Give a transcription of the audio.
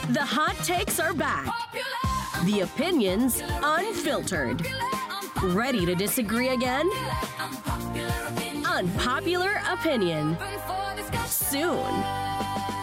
The hot takes are back. The opinions unfiltered. Ready to disagree again? Unpopular opinion. Soon.